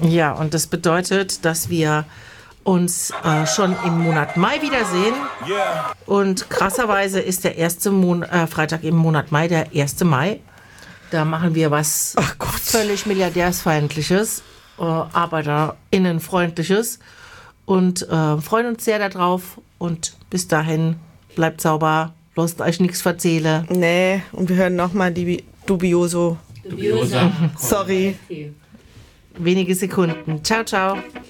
Ja, und das bedeutet, dass wir uns schon im Monat Mai wiedersehen. Und krasserweise ist der erste Freitag im Monat Mai der 1. Mai. Da machen wir was völlig Milliardärsfeindliches, ArbeiterInnenfreundliches und freuen uns sehr darauf. Und bis dahin, bleibt sauber, lasst euch nichts verzählen. Nee, und wir hören nochmal die Dubiosa. Sorry. Wenige Sekunden. Ciao, ciao.